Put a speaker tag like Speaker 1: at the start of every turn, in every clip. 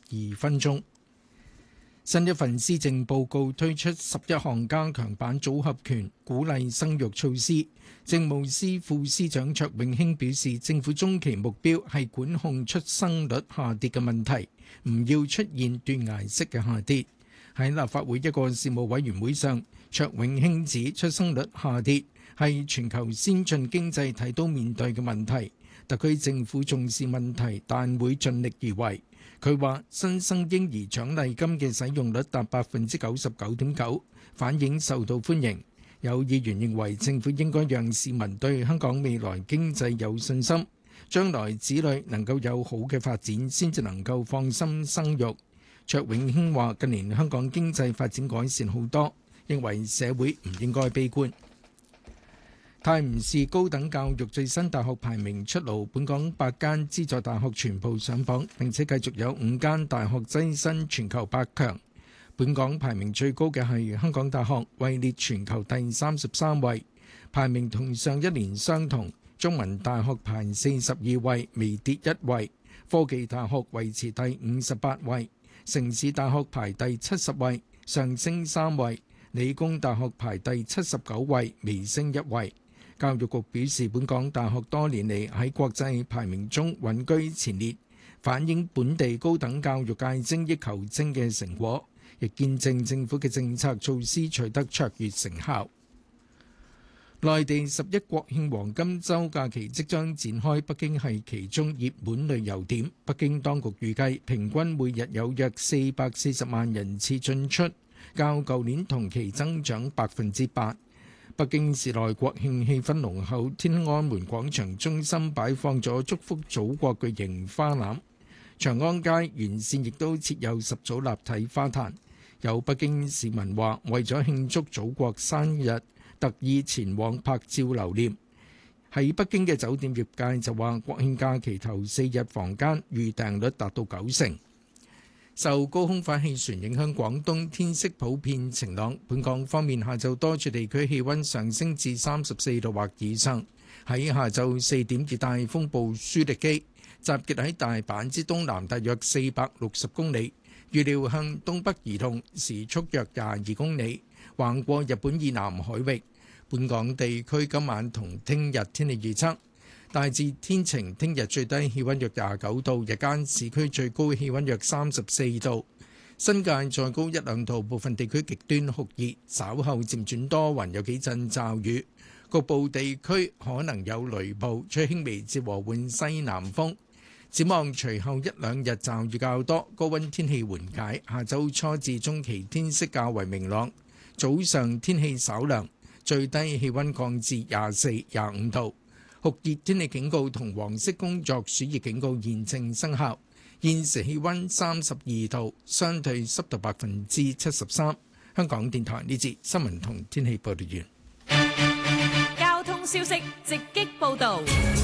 Speaker 1: 分鐘。新一份施政報告推出11項加強版組合拳鼓勵生育措施。政務司副司長卓永興表示，政府中期目標係管控出生率下跌嘅問題，唔要出現斷崖式嘅下跌。喺立法會一個事務委員會上，卓永興指出生率下跌係全球先進經濟體都面對嘅問題，特區政府重視問題，但會盡力而為。佢話新生嬰兒獎勵金嘅使用率達 99.9%， 反映受到歡迎。有議員認為政府應該讓市民對香港未來經濟有信心，將來子女能夠有好嘅發展，先至能夠放心生育。卓永興話近年香港經濟發展改善好多，認為社會唔應該悲觀。泰晤士高等教育最新大學排名出爐，本港8間資助大學全部上榜，並且繼續有5間大學躋身全球8強。本港排名最高嘅係香港大學，位列全球第33位，排名同上一年相同。中文大學排42位，微跌1位。科技大學維持第58位，城市大學排第70位，上升3位。理工大學排第79位，微升1位。教育局表示，本港大學多年嚟喺國際排名中穩居前列，反映本地高等教育界精益求精嘅成果，亦見證政府嘅政策措施取得卓越成效。內地11國慶黃金週假期即將展開，北京係其中熱門旅遊點。北京當局預計平均每日有約440萬人次進出，較舊年同期增長8%。北京市內國慶氣氛濃厚，天安門廣場中心擺放咗祝福祖國巨型花籃，長安街沿線亦都設有10組立體花壇。有北京市民話，為咗慶祝祖國生日，特意前往拍照留念。喺北京嘅酒店業界就話，國慶假期頭4日房間預訂率達到90%。受高空反氣旋影響，廣東天色普遍晴朗。本港方面，下晝多處地區氣溫上升至34度或以上。喺下晝4點，熱帶風暴舒力基集結喺大阪之東南大約460公里，預料向東北移動，時速約22公里，橫過日本以南海域。本港地區今晚同聽日天氣預測大致天晴，聽日最低氣溫約29度，日間市區最高氣溫約34度，新界再高1、2度，部分地區極端酷熱，稍後漸轉多雲，有幾陣驟雨，局部地區可能有雷暴，吹輕微至和緩西南風。展望隨後1、2日驟雨較多，高溫天氣緩解，下週初至中期天色較為明朗，早上天氣稍涼，最低氣溫降至24、25度。酷熱天氣警告同黃色工作暑熱警告現正生效。現時氣溫32度，相對濕度73%。香港電台呢節新聞同天氣報道完。
Speaker 2: 交通消息直擊報道。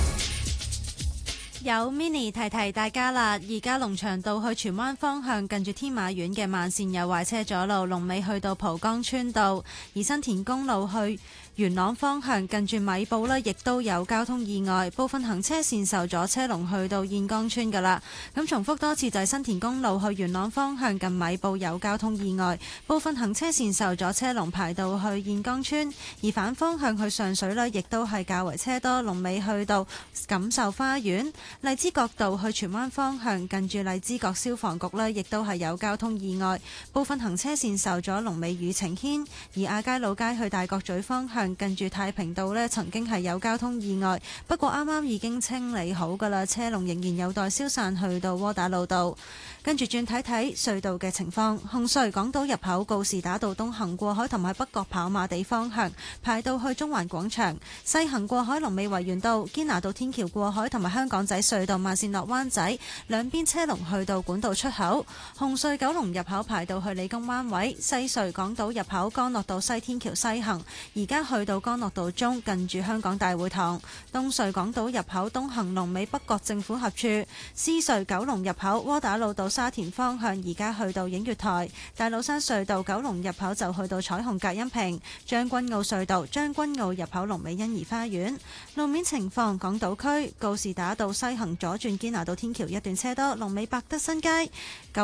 Speaker 3: 有 Mini 提提大家啦，而家龍翔道去荃灣方向近住天馬苑嘅慢線有壞車阻路，龍尾去到蒲崗村道，而新田公路去元朗方向近住米埔呢，亦都有交通意外，部分行車線受阻，車龍去到燕崗村噶啦。咁重複多次，就係新田公路去元朗方向近米埔有交通意外，部分行車線受阻，車龍排到去燕崗村。而反方向去上水呢，亦都係較為車多，龍尾去到錦繡花園。荔枝角道去荃灣方向近住荔枝角消防局呢，亦都係有交通意外，部分行車線受阻，龍尾雨晴軒。而亞皆老街去大角咀方向近住太平道呢，曾經係有交通意外，不過啱啱已經清理好㗎啦，車龍仍然有待消散去到窩打老道。跟住轉睇睇隧道嘅情況，紅隧港島入口告士打道東行過海同埋北角跑馬地方向排到去中環廣場，西行過海龍尾維園道，堅拿道天橋過海同埋香港仔隧道慢線落灣仔，兩邊車龍去到管道出口。紅隧九龍入口排到去理工灣位，西隧港島入口干諾道西天橋西行，而家去到干諾道中近住香港大會堂。東隧港島入口東行龍尾北角政府合署，獅隧九龍入口窩打老道沙田方向而家去到映月台，大老山隧道九龍入口就去到彩虹隔音屏，將軍澳隧道將軍澳入口龍尾欣怡花園。路面情況，港島區告士打道西行左轉堅拿道天橋一段車多，龍尾百德新街。